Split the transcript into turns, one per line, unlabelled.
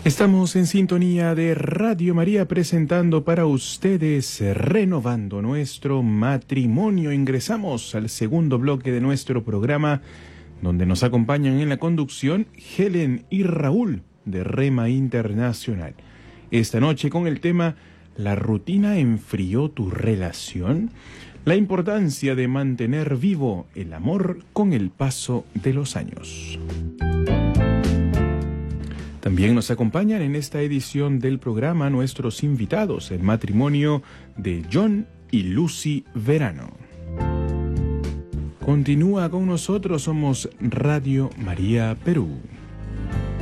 Estamos en sintonía de Radio María presentando para ustedes Renovando Nuestro Matrimonio. Ingresamos al segundo bloque de nuestro programa, donde nos acompañan en la conducción Helen y Raúl de Rema Internacional. Esta noche con el tema ¿La rutina enfrió tu relación? La importancia de mantener vivo el amor con el paso de los años. También nos acompañan en esta edición del programa nuestros invitados, el matrimonio de John y Lucy Verano. Continúa con nosotros, somos Radio María Perú.